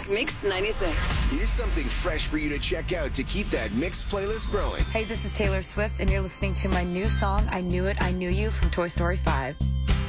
Mix 96. Here's something fresh for you to check out to keep that Mix playlist growing. Hey, this is Taylor Swift, and you're listening to my new song, I Knew It, I Knew You from Toy Story 5.